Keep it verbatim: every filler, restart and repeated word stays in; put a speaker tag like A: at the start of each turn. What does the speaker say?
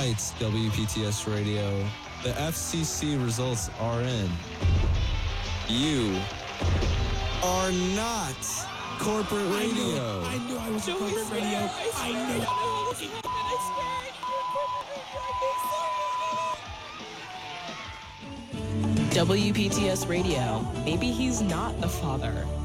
A: right, W P T S Radio. The F C C results are in. You are not corporate radio.
B: I knew I, knew I was a corporate radio. I, I knew it.
C: W P T S Radio. Maybe he's not the father.